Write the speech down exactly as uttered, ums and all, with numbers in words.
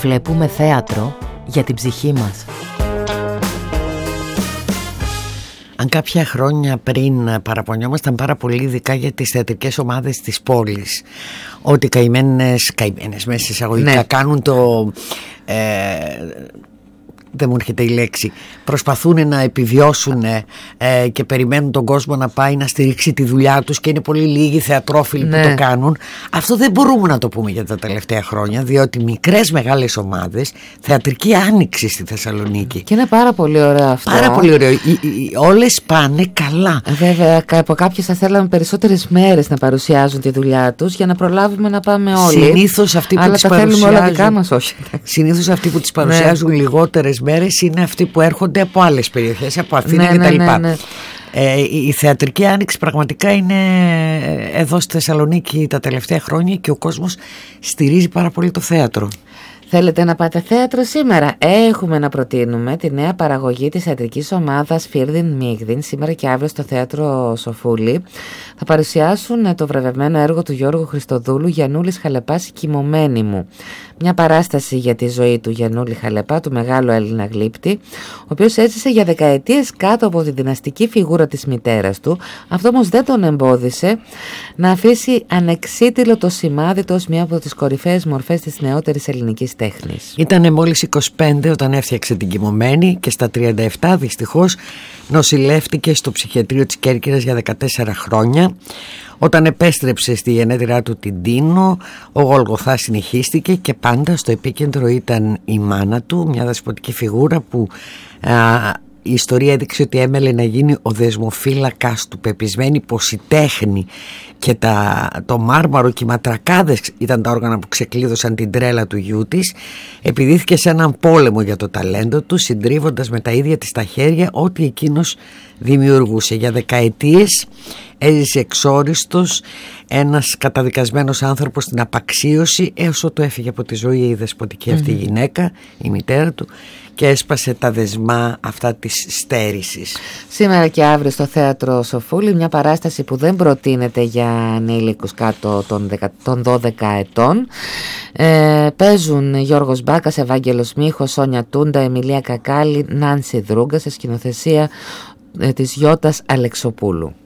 Βλέπουμε θέατρο για την ψυχή μας. Αν κάποια χρόνια πριν παραπονιόμασταν πάρα πολύ, ειδικά για τις θεατρικές ομάδες της πόλης, ότι καημένες, καημένες μέσα εισαγωγικά, ναι, κάνουν το... Ε, δεν μου έρχεται η λέξη, προσπαθούν να επιβιώσουν ε, και περιμένουν τον κόσμο να πάει να στηρίξει τη δουλειά τους και είναι πολύ λίγοι θεατρόφιλοι, ναι, που το κάνουν. Αυτό δεν μπορούμε να το πούμε για τα τελευταία χρόνια, διότι μικρές μεγάλες ομάδες, θεατρική άνοιξη στη Θεσσαλονίκη. Και είναι πάρα πολύ ωραίο αυτό. Πάρα πολύ ωραίο. Οι, οι, όλες πάνε καλά. Βέβαια, από κάποιες θα θέλαμε περισσότερες μέρες να παρουσιάζουν τη δουλειά τους για να προλάβουμε να πάμε όλοι. Συνήθως αυτοί που αλλά τις τα παρουσιάζουν, θέλουμε όλα δικά μας, όχι. Συνήθως αυτοί που τις παρουσιάζουν, ναι, λιγότερες μέρες είναι αυτοί που έρχονται από άλλες περιοχές, από Αθήνα, ναι, κτλ. Ναι, ναι, ναι. Ε, η θεατρική άνοιξη πραγματικά είναι εδώ στη Θεσσαλονίκη τα τελευταία χρόνια και ο κόσμος στηρίζει πάρα πολύ το θέατρο. Θέλετε να πάτε θέατρο σήμερα? Έχουμε να προτείνουμε τη νέα παραγωγή της θεατρικής ομάδας Φίρδιν Μίγδιν. Σήμερα και αύριο στο θέατρο Σοφούλη θα παρουσιάσουν το βραβευμένο έργο του Γιώργου Χριστοδούλου, Γιαννούλης Χαλεπάς, «Κοιμωμένη μου». Μια παράσταση για τη ζωή του Γιαννούλη Χαλεπά, του μεγάλου Έλληνα γλύπτη, ο οποίος έζησε για δεκαετίες κάτω από τη δυναστική φιγούρα της μητέρας του. Αυτό όμως δεν τον εμπόδισε να αφήσει ανεξίτηλο το σημάδι του ως μία από τις κορυφαίες μορφές της νεότερης ελληνικής τέχνης. Ήτανε μόλις είκοσι πέντε όταν έφτιαξε την «Κοιμωμένη» και στα τριάντα επτά δυστυχώς νοσηλεύτηκε στο ψυχιατρίο της Κέρκυρας για δεκατέσσερα χρόνια. Όταν επέστρεψε στη γενέτειρά του την Τίνο, ο Γολγοθάς συνεχίστηκε και πάντα στο επίκεντρο ήταν η μάνα του, μια δεσποτική φιγούρα που α, η ιστορία έδειξε ότι έμελε να γίνει ο δεσμοφύλακας του, πεπισμένη πως η τέχνη και τα, το μάρμαρο και οι ματρακάδες ήταν τα όργανα που ξεκλείδωσαν την τρέλα του γιού της. Επιδίθηκε σε έναν πόλεμο για το ταλέντο του, συντρίβοντας με τα ίδια της τα χέρια ό,τι εκείνος δημιουργούσε. Για δεκαετίες έζησε εξόριστος, ένας καταδικασμένος άνθρωπος στην απαξίωση, έως ότου έφυγε από τη ζωή η δεσποτική αυτή mm-hmm. γυναίκα, η μητέρα του, και έσπασε τα δεσμά αυτά της στέρησης. Σήμερα και αύριο στο θέατρο Σοφούλη μια παράσταση που δεν προτείνεται για ανήλικους κάτω των, δεκα, των δώδεκα ετών. Ε, παίζουν Γιώργος Μπάκας, Ευάγγελος Μίχος, Σόνια Τούντα, Εμιλία Κακάλη, Νάνση Δρούγκα, σε σκηνοθεσία ε, της Γιώτας Αλεξοπούλου.